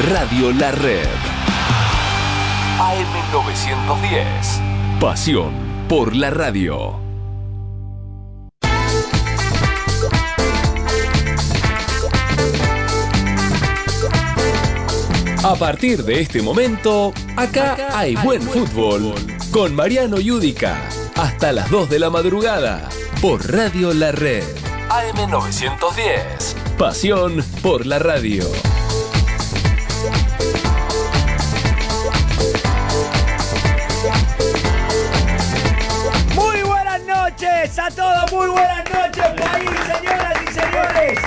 Radio La Red. AM910. Pasión por la radio. A partir de este momento, acá hay buen fútbol. Con Mariano Yudica. Hasta las 2 de la madrugada. Por Radio La Red. AM910. Pasión por la radio. Muy buenas noches a todos. Muy buenas noches, país, señoras y señores.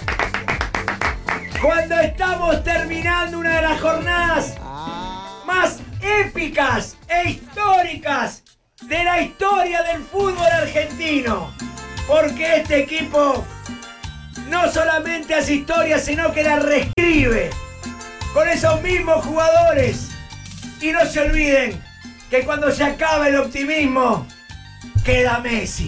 Cuando estamos terminando una de las jornadas más épicas e históricas de la historia del fútbol argentino. Porque este equipo no solamente hace historia, sino que la reescribe con esos mismos jugadores. Y no se olviden que cuando se acaba el optimismo, queda Messi.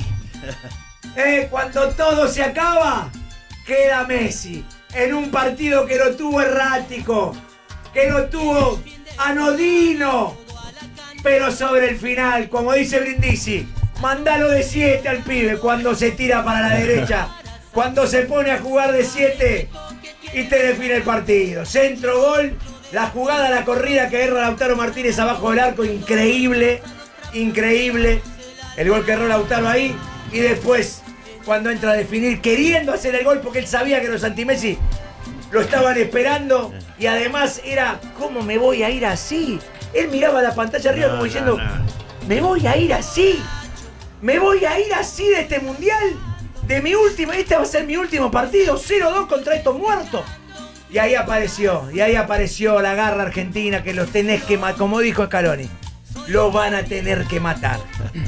Cuando todo se acaba, queda Messi. En un partido que lo tuvo errático, que lo tuvo anodino, pero sobre el final, como dice Brindisi, mandalo de 7 al pibe cuando se tira para la derecha, cuando se pone a jugar de 7 y te define el partido. Centro, gol, la jugada, la corrida que erra Lautaro Martínez abajo del arco, increíble, increíble. El gol que erró Lautaro ahí y después cuando entra a definir, queriendo hacer el gol porque él sabía que los anti-Messi lo estaban esperando y además era, ¿cómo me voy a ir así? Él miraba la pantalla arriba como diciendo, me voy a ir así, me voy a ir así de este mundial, de mi último, este va a ser mi último partido, 0-2 contra estos muertos. Y ahí apareció la garra argentina que los tenés que matar, como dijo Scaloni, los van a tener que matar.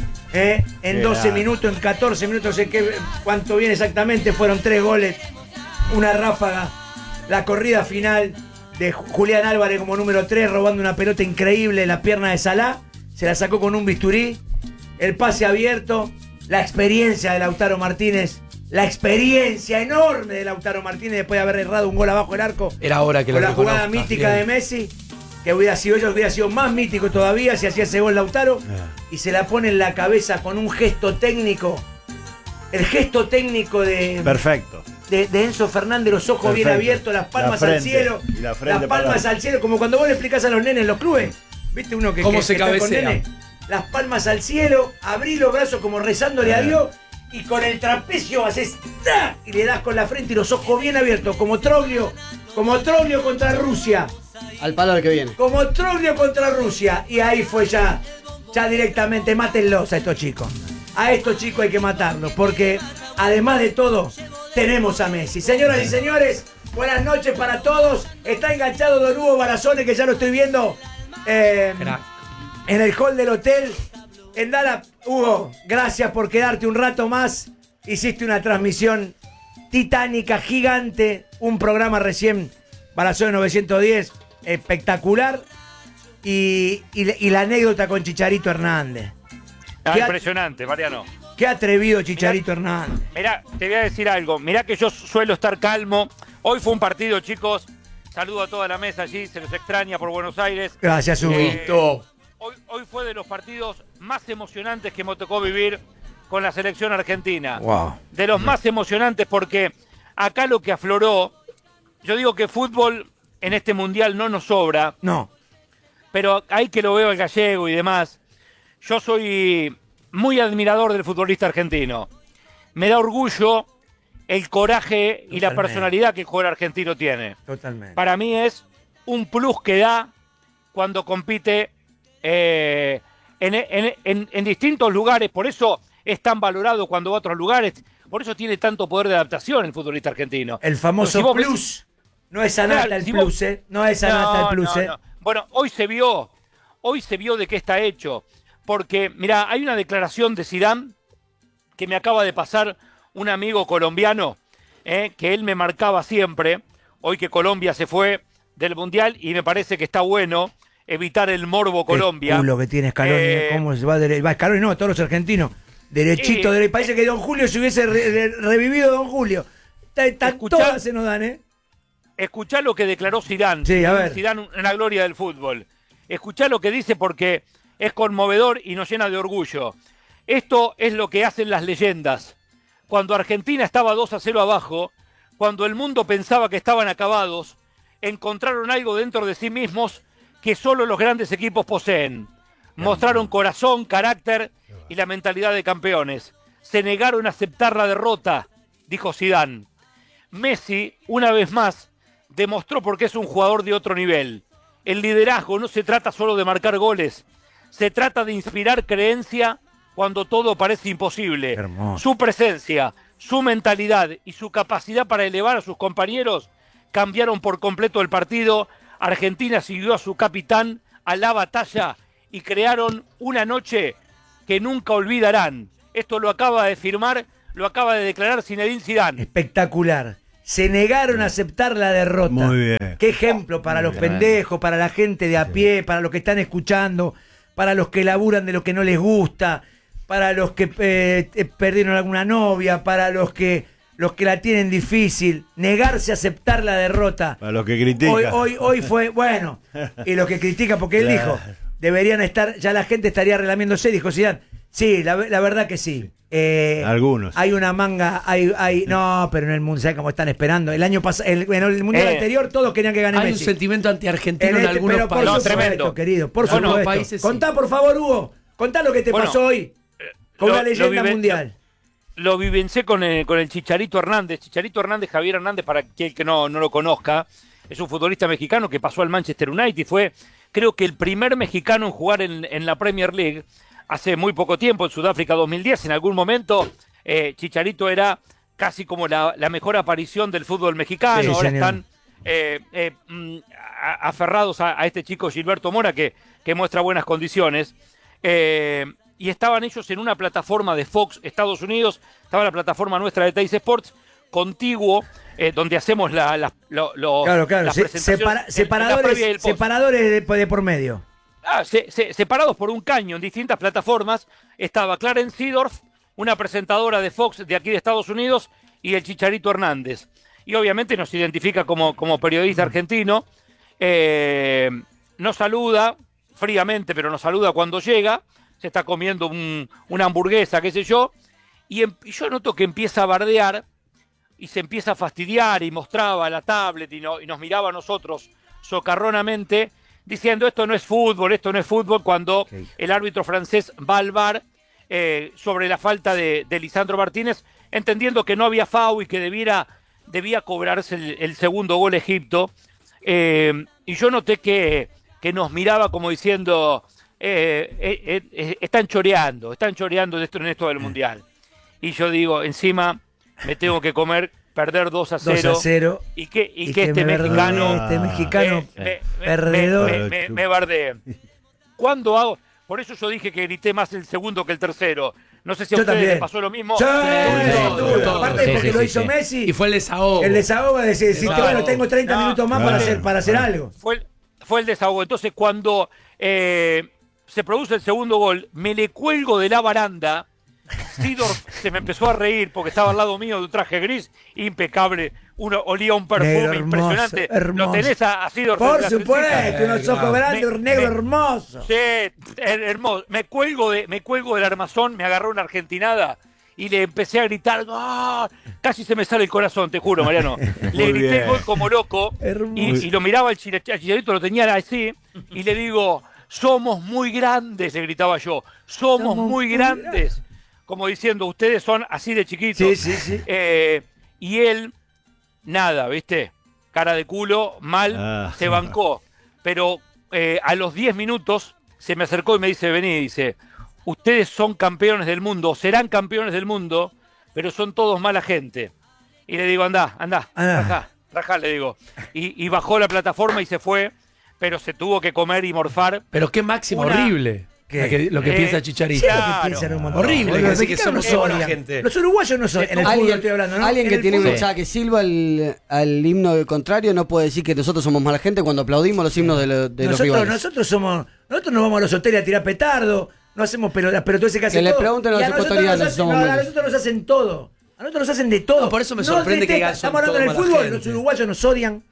En 12 minutos, en 14 minutos, sé cuánto viene exactamente, fueron 3 goles, una ráfaga, la corrida final de Julián Álvarez como número 3, robando una pelota increíble en la pierna de Salah, se la sacó con un bisturí, el pase abierto, la experiencia de Lautaro Martínez, la experiencia enorme de Lautaro Martínez después de haber errado un gol abajo del arco, era hora que con lo la jugada reconozca, mítica bien. de Messi, que hubiera sido más mítico todavía si hacía ese gol Lautaro, y se la pone en la cabeza con un gesto técnico, el gesto técnico de perfecto de Enzo Fernández, los ojos perfecto. Bien abiertos, las palmas al cielo, las palmas al cielo, como cuando vos le explicás a los nenes en los clubes, ¿viste uno que ¿Cómo se está con cabecea? nene? Las palmas al cielo, abrí los brazos como rezándole a Dios y con el trapecio haces ¡tá! Y le das con la frente y los ojos bien abiertos, como Troglio contra Rusia. Al palo del que viene. Como Troglio contra Rusia. Y ahí fue ya directamente, mátenlos a estos chicos. A estos chicos hay que matarlos, porque además de todo, tenemos a Messi. Señoras y señores, buenas noches para todos. Está enganchado Don Hugo Barazone, que ya lo estoy viendo en el hall del hotel. En Dallas, Hugo, gracias por quedarte un rato más. Hiciste una transmisión titánica, gigante, un programa recién Barazone 910, espectacular. Y la anécdota con Chicharito Hernández. Impresionante, Mariano. Qué atrevido Chicharito Hernández. Mirá, te voy a decir algo. Mirá que yo suelo estar calmo. Hoy fue un partido, chicos. Saludo a toda la mesa allí. Se los extraña por Buenos Aires. Gracias, Huguito. Hoy fue de los partidos más emocionantes que me tocó vivir con la selección argentina. Wow. De los más emocionantes porque acá lo que afloró, yo digo que fútbol en este mundial no nos sobra. No. Pero hay que lo veo al gallego y demás. Yo soy muy admirador del futbolista argentino. Me da orgullo el coraje y la personalidad que el jugador argentino tiene. Totalmente. Para mí es un plus que da cuando compite en distintos lugares. Por eso es tan valorado cuando va a otros lugares. Por eso tiene tanto poder de adaptación el futbolista argentino. El famoso si vos plus. No es anata el plus, ¿eh? No es anata el plus, ¿eh? No. Bueno, hoy se vio de qué está hecho. Porque, mirá, hay una declaración de Zidane que me acaba de pasar un amigo colombiano, que él me marcaba siempre, hoy que Colombia se fue del Mundial, y me parece que está bueno evitar el morbo Colombia. El culo que tiene Scaloni, ¿cómo se va? Va Scaloni, no, todos los argentinos. Derechito, parece que Don Julio se hubiese revivido Don Julio. Todas se nos dan, ¿eh? escuchá lo que declaró Zidane. Sí, a ver. Zidane, una gloria del fútbol. Escuchá lo que dice porque es conmovedor y nos llena de orgullo. Esto es lo que hacen las leyendas. Cuando Argentina estaba 2-0 abajo, cuando el mundo pensaba que estaban acabados, encontraron algo dentro de sí mismos que solo los grandes equipos poseen. Mostraron corazón, carácter y la mentalidad de campeones. Se negaron a aceptar la derrota, dijo Zidane. Messi, una vez más, demostró por qué es un jugador de otro nivel. El liderazgo no se trata solo de marcar goles, se trata de inspirar creencia cuando todo parece imposible. Hermoso. Su presencia, su mentalidad y su capacidad para elevar a sus compañeros cambiaron por completo el partido. Argentina siguió a su capitán a la batalla y crearon una noche que nunca olvidarán. Esto lo acaba de firmar, lo acaba de declarar Zinedine Zidane. Espectacular. Se negaron a aceptar la derrota. Muy bien. Qué ejemplo para los pendejos, para la gente de a pie, para los que están escuchando, para los que laburan de lo que no les gusta, para los que perdieron alguna novia, para los que la tienen difícil. Negarse a aceptar la derrota. Para los que critican. Hoy fue, bueno, y los que critican, porque él dijo, deberían estar, ya la gente estaría relamiéndose, dijo Zidane. Sí, la verdad que sí. Algunos. Hay una manga, no, pero en el mundo, ¿sabes cómo están esperando? El año pasado, en el mundial anterior, todos querían que gane Hay Messi. un sentimiento antiargentino en algunos pero por países. supuesto, tremendo. querido, por Bueno, supuesto. países, sí. Contá, por favor, Hugo, contá lo que te pasó hoy con la leyenda mundial. Lo vivencié con el Chicharito Hernández. Chicharito Hernández, Javier Hernández, para aquel que no lo conozca, es un futbolista mexicano que pasó al Manchester United. Fue, creo que el primer mexicano en jugar en la Premier League hace muy poco tiempo, en Sudáfrica 2010. En algún momento, Chicharito era casi como la mejor aparición del fútbol mexicano. Sí, ahora señor. están aferrados a este chico Gilberto Mora, que muestra buenas condiciones. Y estaban ellos en una plataforma de Fox, Estados Unidos, estaba la plataforma nuestra de Teis Sports, contiguo, donde hacemos las presentaciones. Separadores de por medio. Separados por un caño en distintas plataformas, estaba Clarence Seedorf, una presentadora de Fox de aquí de Estados Unidos, y el Chicharito Hernández. Y obviamente nos identifica como periodista argentino, nos saluda fríamente, pero nos saluda cuando llega, se está comiendo una hamburguesa, qué sé yo, y yo noto que empieza a bardear y se empieza a fastidiar y mostraba la tablet y nos miraba a nosotros socarronamente diciendo esto no es fútbol, cuando el árbitro francés va al VAR sobre la falta de Lisandro Martínez, entendiendo que no había foul y que debía cobrarse el segundo gol Egipto, y yo noté que nos miraba como diciendo están choreando en esto del Mundial. Y yo digo, encima me tengo que perder 2-0 y que este mexicano perdedor me bardee. ¿Cuándo hago? Por eso yo dije que grité más el segundo que el tercero. No sé si a ustedes les pasó lo mismo. Sí, aparte porque lo hizo Messi. Y fue el desahogo. El desahogo de decir, bueno, tengo 30 minutos más para hacer algo. Fue el desahogo. Entonces, cuando se produce el segundo gol, me le cuelgo de la baranda. Seedorf se me empezó a reír porque estaba al lado mío de un traje gris impecable, olía un perfume impresionante. Hermoso. Lo tenés a Seedorf. Por supuesto, unos ojos grandes, un negro hermoso. Sí, hermoso. Me cuelgo del armazón, me agarró una argentinada y le empecé a gritar, ¡ah! Casi se me sale el corazón, te juro, Mariano. Le grité el gol como loco y lo miraba el Chicharito, lo tenía así, y le digo, somos muy grandes, le gritaba yo, somos muy grandes. Como diciendo, ustedes son así de chiquitos. Sí. Y él, nada, ¿viste? Cara de culo, mal, se bancó. Pero a los 10 minutos se me acercó y me dice, vení, dice, ustedes son campeones del mundo, serán campeones del mundo, pero son todos mala gente. Y le digo, andá, rajá, le digo. Y bajó la plataforma y se fue, pero se tuvo que comer y morfar. Pero qué máximo horrible. Lo que piensa Chicharito. Claro. Horrible, los que somos no buena gente. Los uruguayos no son. En el fútbol estoy hablando, ¿no? Alguien que tiene una hinchada que silba al himno contrario no puede decir que nosotros somos mala gente cuando aplaudimos los himnos de los rivales. Nosotros nos vamos a los hoteles a tirar petardo, no hacemos pelotudeces que hacen todo. Que le pregunten a los ecuatorianos si somos a nosotros nos hacen todo. A nosotros nos hacen de todo. No, por eso me sorprende que estamos hablando del fútbol, los uruguayos nos odian.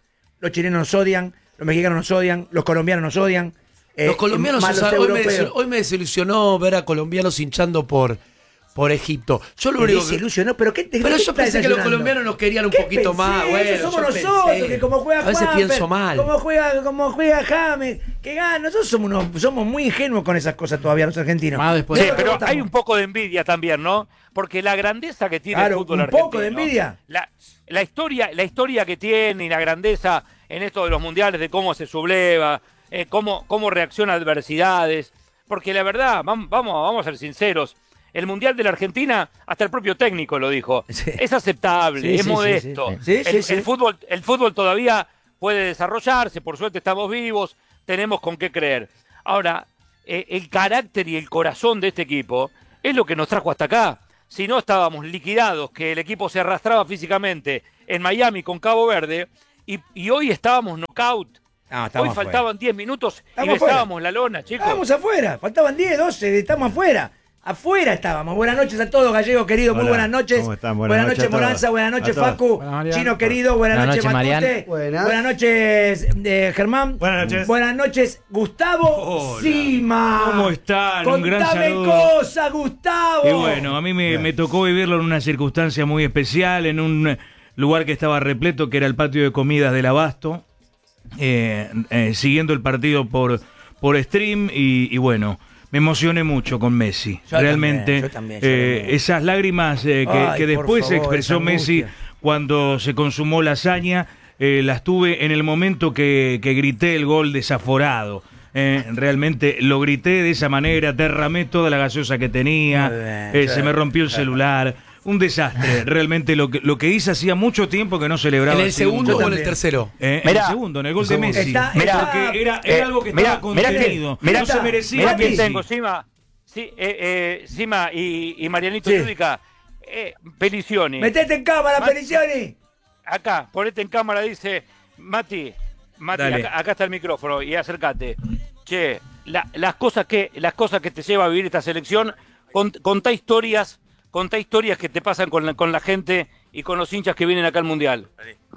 los chilenos nos odian, los mexicanos nos odian, los colombianos nos odian. Los colombianos, más los europeos. hoy me desilusionó ver a colombianos hinchando por Egipto. Yo lo único desilusionó, pero ¿qué te Pero yo estás pensé que los desayunando? colombianos nos querían un ¿Qué poquito pensé? más. Bueno, Eso somos yo nosotros, pensé. que como juega A veces Juanfer, pienso mal. como juega James, que gana. Nosotros somos muy ingenuos con esas cosas todavía, los argentinos. Después Sí, pero hay un poco de envidia también, ¿no? Porque la grandeza que tiene el fútbol argentino. Un poco de envidia. La historia que tiene y la grandeza en esto de los mundiales, de cómo se subleva, cómo reacciona a adversidades. Porque la verdad, vamos a ser sinceros, el Mundial de la Argentina, hasta el propio técnico lo dijo, Sí. es aceptable, Sí, es sí, modesto. sí, sí. Sí. El fútbol todavía puede desarrollarse, por suerte estamos vivos, tenemos con qué creer. Ahora, el carácter y el corazón de este equipo es lo que nos trajo hasta acá. Si no, estábamos liquidados, que el equipo se arrastraba físicamente en Miami con Cabo Verde, y hoy estábamos knockout. Hoy faltaban 10 minutos y besábamos la lona, chicos. Estábamos afuera, faltaban 10, 12, estamos afuera. Afuera estábamos. Buenas noches a todos, Gallego querido, muy buenas noches. ¿Cómo están? Buenas noches, Moranza, buenas noches, Facu, Chino querido, buenas noches, Matute. Buenas noches, Germán. Buenas noches. Buenas noches, Gustavo. Hola. Sima. ¿Cómo están? Un gran Contame saludo. cosas, Gustavo. Y bueno, a mí me tocó vivirlo en una circunstancia muy especial, en un lugar que estaba repleto, que era el patio de comidas del Abasto, siguiendo el partido por stream y bueno, me emocioné mucho con Messi. Yo Realmente, también. esas lágrimas que Ay, después por favor, expresó esa Messi angustia. cuando se consumó la hazaña, las tuve en el momento que grité el gol desaforado. Realmente lo grité de esa manera, derramé toda la gaseosa que tenía, Muy bien, se me rompió el celular. Un desastre, realmente lo que hice hacía mucho tiempo que no celebraba. ¿En el así un segundo gol. o en el tercero? En Mirá. el segundo, en el gol de Messi. Porque era algo que estaba contenido. Mirá, no se merecía mirá quién Messi. tengo, Sima. Sí, Sima y Marianito Sí. Yudica. Pelicioni. Metete en cámara, Pelicioni. Acá, ponete en cámara, dice Mati, Dale. acá está el micrófono y acércate. Che, las cosas que te lleva a vivir esta selección, contá historias que te pasan con la gente y con los hinchas que vienen acá al Mundial.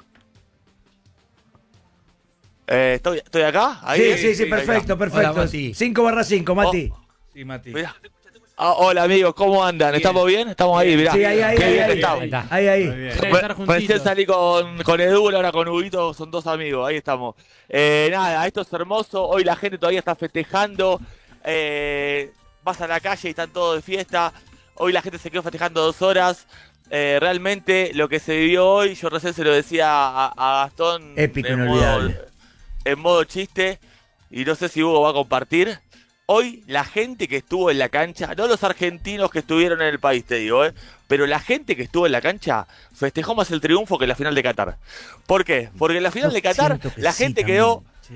¿Estoy acá? Ahí, Sí, ahí perfecto, está. perfecto. Hola, Mati. 5/5, Mati. Sí, Mati. Mirá. Hola amigos, ¿cómo andan? ¿Estamos bien? Estamos ahí, mirá. Sí, ahí, Qué bien ahí. estamos. Ahí. Recién salí con Edu, ahora con Huguito, son dos amigos, ahí estamos. Nada, esto es hermoso, hoy la gente todavía está festejando, vas a la calle y están todos de fiesta, hoy la gente se quedó festejando 2 horas, realmente lo que se vivió hoy, yo recién se lo decía a Gastón Épico, en inolvidable. modo chiste, y no sé si Hugo va a compartir. Hoy la gente que estuvo en la cancha, no los argentinos que estuvieron en el país, te digo, pero la gente que estuvo en la cancha festejó más el triunfo que la final de Qatar. ¿Por qué? Porque en la final de Qatar Siento que la sí gente también.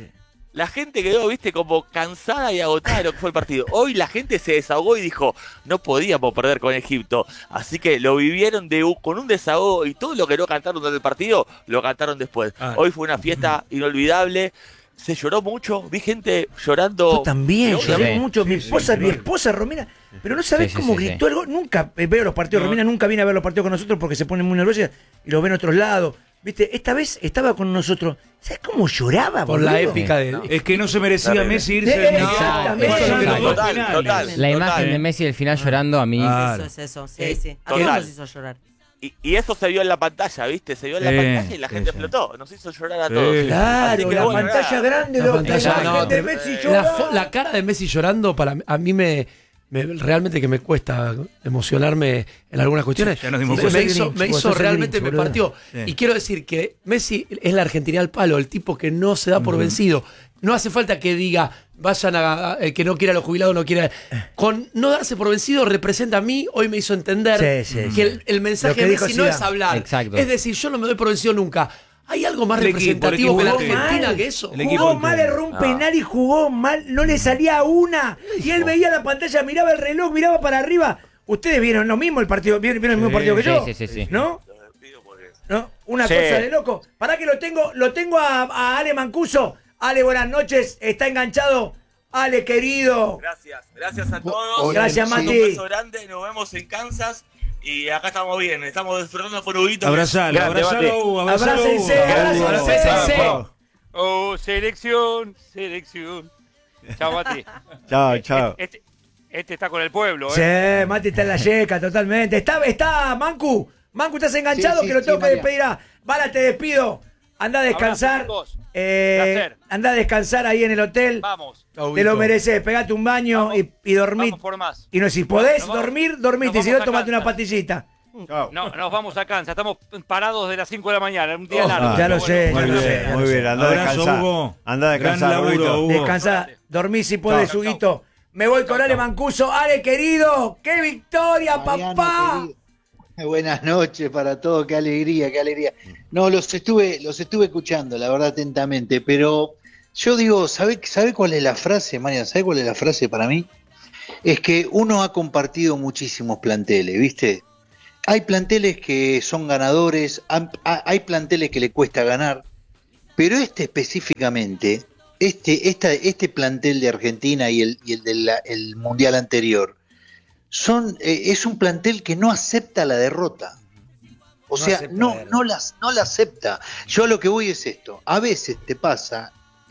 quedó, viste, como cansada y agotada de lo que fue el partido. Hoy la gente se desahogó y dijo, no podíamos perder con Egipto. Así que lo vivieron con un desahogo y todo lo que no cantaron durante el partido, lo cantaron después. Hoy fue una fiesta inolvidable. Se lloró mucho, vi gente llorando. Yo también, Sí, lloré sí. mucho. Mi esposa Romina, pero no sabés cómo gritó el gol. Nunca veo los partidos. No. Romina nunca viene a ver los partidos con nosotros porque se pone muy nerviosa y lo ve en otros lados. ¿Viste? Esta vez estaba con nosotros. ¿Sabes cómo lloraba, Por la boludo? épica de... Es que no se merecía Terrible. Messi irse del Mundial. Exactamente. Eso es lo que los Total, penales. total. La imagen Total. de Messi del final llorando a mí. Claro. Eso es eso, sí, sí. A Total. todos nos hizo llorar. Y eso se vio en la pantalla, ¿viste? Se vio en la Sí, pantalla y la gente sí. flotó. Nos hizo llorar a Sí. todos. Así Claro, que la bueno, pantalla nada. grande, La la pantalla, imagen no, de Messi la, llorando. la cara de Messi llorando a mí realmente que me cuesta emocionarme en algunas cuestiones. Ya nos dimos me cuenta. hizo Vos sos el realmente, Grinch, me boludo. partió. Sí. Y quiero decir que Messi es la Argentina al palo, el tipo que no se da por vencido. No hace falta que diga, vayan el que no quiera a los jubilados, no quiera. Con no darse por vencido representa a mí, hoy me hizo entender Sí, sí, que sí. el mensaje Lo que de dijo Messi no Zidane. es hablar. Exacto. Es decir, yo no me doy por vencido nunca. ¿Hay algo más El equipo, representativo que la el equipo Argentina mal. que eso? El equipo Jugó mal, entero. erró un penal y jugó mal, no le salía una. Y él veía la pantalla, miraba el reloj, miraba para arriba. Ustedes vieron lo mismo el partido, vieron el mismo partido que yo. Sí. ¿No? ¿No? Una Sí. cosa de loco. Pará que lo tengo a Ale Mancuso. Ale, buenas noches, está enganchado. Ale, querido. Gracias a todos. Gracias, Mati. Un beso grande, nos vemos en Kansas. Y acá estamos bien, estamos disfrutando por Huguito. Abrazalo, Grande, abrazalo, Mati. Hugo, abrazalo, Abrácense, Hugo. abrácense. Oh, selección. Chao, Mati. Chao. Este está con el pueblo, Sí, Mati está en la yeca, totalmente. Está Mancu. Mancu, ¿estás enganchado? Sí, que lo tengo que María. despedir. Bala, te despido. Anda a descansar. Abrazo, chicos. Placer. Anda a descansar ahí en el hotel. Vamos. Te lo mereces. Pegate un baño y dormí. Vamos por más. Y no, si podés Nos vamos- dormir, dormite. nos Si no, vamos a tomate una Kansas. pastillita. No, nos vamos a Kansas. Estamos parados de las 5 de la mañana. Un día largo. Ya lo Pero sé, bueno, ya lo sé. Muy bien, anda a Abrazo, descansar. Hugo. Anda a Gran descansar, laburo, Huguito. Hugo. Descansa, dormí si podés, Chau, Huguito. Me voy con Ale Mancuso. Ale, querido, qué victoria, Mariano, papá. querido. Buenas noches para todos, qué alegría, qué alegría. No, los estuve escuchando, la verdad, atentamente, pero yo digo, ¿sabe cuál es la frase, Mariano? ¿Sabe cuál es la frase para mí? Es que uno ha compartido muchísimos planteles, ¿viste? Hay planteles que son ganadores, hay planteles que le cuesta ganar, pero específicamente, este plantel de Argentina y el el Mundial anterior, es un plantel que no acepta la derrota. O sea, no la acepta. Yo a lo que voy es esto. A veces te pasa,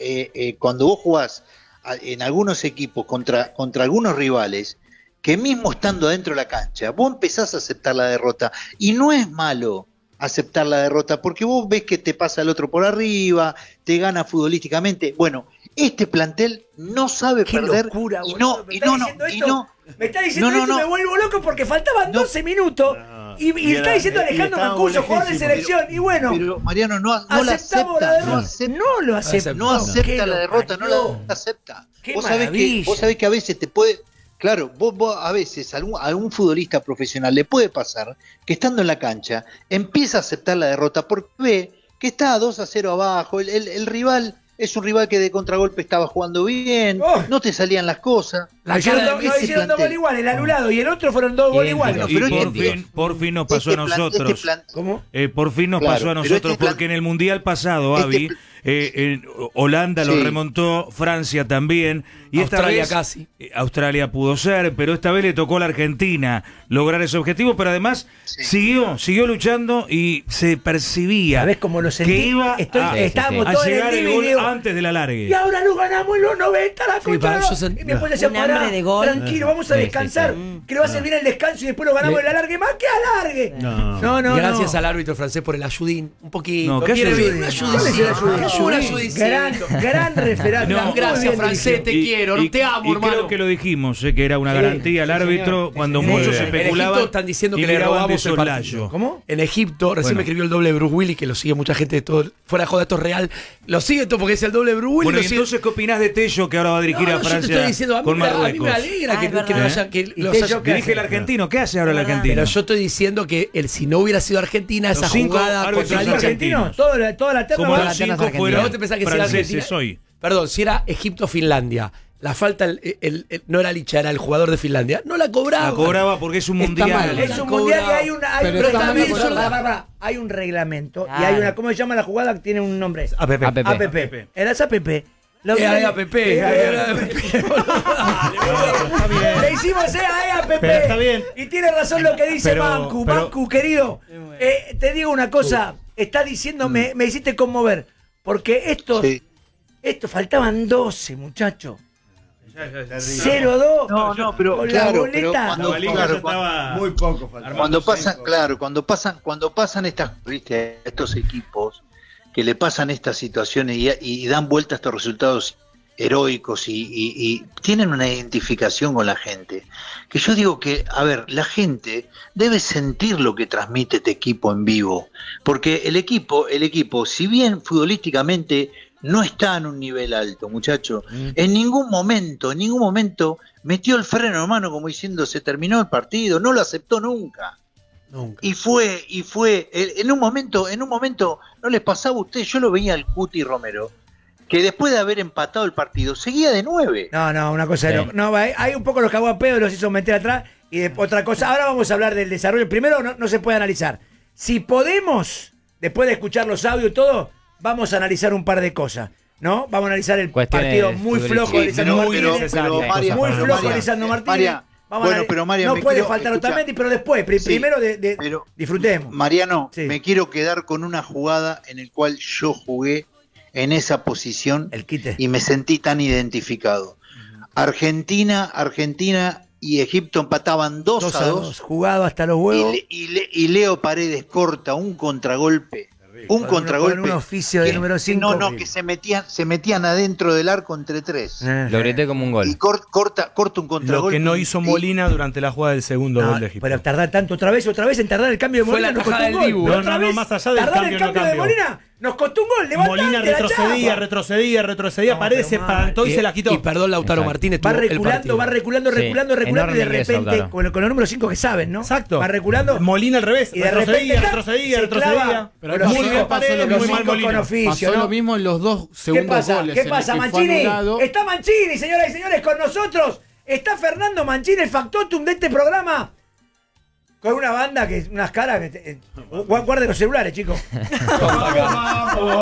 cuando vos jugás en algunos equipos contra algunos rivales, que mismo estando adentro de la cancha, vos empezás a aceptar la derrota. Y no es malo aceptar la derrota, porque vos ves que te pasa el otro por arriba, te gana futbolísticamente. Bueno, este plantel no sabe Qué perder. locura, y boludo. no, Me y está no, diciendo y esto, no. me está diciendo No, no, esto y no. me vuelvo loco porque faltaban 12 minutos. Y está diciendo Alejandro Mancuso, jugador de selección. Y bueno, Pero Mariano no la aceptamos la acepta, derrota. No lo acepta. no acepta Qué la derrota, no parió. la acepta. Qué Vos maravilla. sabés que a veces te puede, claro, vos a veces a algún futbolista profesional le puede pasar que estando en la cancha empieza a aceptar la derrota porque ve que está 2-0 abajo, el rival es un rival que de contragolpe estaba jugando bien, Oh. no te salían las cosas. La hicieron dos Ese hicieron dos plantel. goles iguales, el anulado y el otro fueron dos goles iguales. Bueno, Y pero por fin nos pasó a nosotros. ¿Cómo? Por fin nos Claro, pasó a pero nosotros, este plan- porque en el Mundial pasado, este Avi, pl- en Holanda lo Sí. remontó, Francia también, y Australia esta vez, casi. Australia pudo ser, pero esta vez le tocó a la Argentina lograr ese objetivo, pero además siguió luchando y se percibía ¿Sabés cómo lo sentí? que iba Estábamos a todos en llegar el el living gol y digo, antes de la largue. y ahora lo ganamos en los 90, la concha. para, de la- yo sent- Y mi esposa decía, Un hambre pará, de gol. tranquilo, vamos a descansar. Que le va a servir el descanso y después lo ganamos en la alargue. Más que alargue. No. Gracias al árbitro francés por el ayudín. Un poquito. No, ¿qué Quiere ayudín? bien, un ¿Cuál es el ayudín? Un ayudincito. Gran referente. No, Muy gracias, bien francés, dirigido. te quiero, te amo, y hermano. creo que lo dijimos, que era una garantía al árbitro cuando sí, muchos sí. En especulaban. Egipto están diciendo y que le miraban robamos de el soslayo. partido. ¿Cómo? En Egipto, recién Bueno. me escribió el doble de Bruce Willis, que lo sigue mucha gente de todo, fuera de joda, esto es real. Lo sigue todo porque es el doble de Bruce Willis. Bueno, lo y sigue- entonces, ¿qué opinás de Tello que ahora va a dirigir No, a no, yo te Francia estoy diciendo, a mí, con me, a mí Marruecos? me alegra Ah, que, es que verdad. no haya, que los Tello, haya- ¿qué Dirige el hace? argentino, ¿qué hace ahora el Es verdad. argentino? Pero yo estoy diciendo que si no hubiera sido Argentina, Los esa 5 jugada árbitros contra ¿Los Licha. argentinos? Toda la terna Como va- los 5 Argentina. fueron ¿Vos te pensás que si era franceses Argentina? hoy. Perdón, si era Egipto-Finlandia, la falta no era Licha, era el jugador de Finlandia, no la cobraba. La cobraba porque es un Está mundial. mal. Es un mundial y hay una. Hay, Pero pero está también mal, son- ¿verdad? pará, hay un reglamento y Claro. hay una. ¿Cómo se llama la jugada? Que tiene un nombre. APP. APP. Era esa APP. Lo que- APP. Le hicimos APP. Pero está bien. Y tiene razón lo que dice Pero- Mancu. pero- Mancu, querido. Te digo una cosa. Está diciendo, me hiciste conmover. Porque estos faltaban 12, muchachos. 0-2. No, pero con claro, la pero boleta. cuando, La liga claro, ya estaba Muy poco falta. cuando pasan estas, viste, estos equipos que le pasan estas situaciones y dan vuelta a estos resultados heroicos y tienen una identificación con la gente, que yo digo que, a ver, la gente debe sentir lo que transmite este equipo en vivo, porque el equipo, si bien futbolísticamente no está en un nivel alto, muchacho, en ningún momento metió el freno en mano como diciendo se terminó el partido, no lo aceptó nunca. Nunca. Y fue, en un momento, no les pasaba a ustedes, yo lo veía al Cuti Romero, que después de haber empatado el partido, seguía de 9. No, una cosa de loco. No, hay un poco los cagó a pedo, los hizo meter atrás. Y otra cosa, ahora vamos a hablar del desarrollo. Primero, no se puede analizar. Si podemos, después de escuchar los audios y todo, vamos a analizar un par de cosas. ¿No? Vamos a analizar el Cuestiones partido muy flojo de Lisandro Martínez. María, Muy pero flojo María, de Lisandro Martínez. María, Vamos bueno, a- pero María, no me puede quiero- faltar escuchá. Otamendi, pero después, Sí, primero pero- disfrutemos. Mariano, Sí. me quiero quedar con una jugada en el cual yo jugué en esa posición El quite. y me sentí tan identificado. Argentina y Egipto empataban 2-2. Jugado hasta los huevos. Y Leo Paredes corta un contragolpe. Un contragolpe. Con un oficio de que- número 5. No, que se metían adentro del arco entre 3. Lo grité como un gol. Y corta un Lo contragolpe. que no hizo Molina durante la jugada del segundo gol de Egipto. Pero tardar tanto otra vez en tardar el cambio de Fue Molina. la nos costó tajada un del gol. Dibu. Pero No, otra no, vez, más allá del tardar cambio, el no cambio de cambió. Molina nos costó un gol. Levantate, Molina la retrocedía, chapa. retrocedía, No, parece, pero mal. espantó y se la quitó. Y perdón, Lautaro Exacto. Martínez Va tuvo el reculando, partido. va reculando, Sí, reculando y de enorme repente, ingreso, con los números 5 que saben, ¿no? Exacto. Va reculando. Molina al revés, Y de repente retrocedía. Pero Los Muy cinco bien Paredes, los muy mal cinco Molina. con oficio, Pasó ¿no? lo mismo en los dos ¿Qué segundos pasa? goles. ¿Qué en el pasa, que fue Mancini? anulado. Está Mancini, señoras y señores, con nosotros. Está Fernando Mancini, el factotum de este programa. Con una banda que unas caras que guarden los celulares, chicos.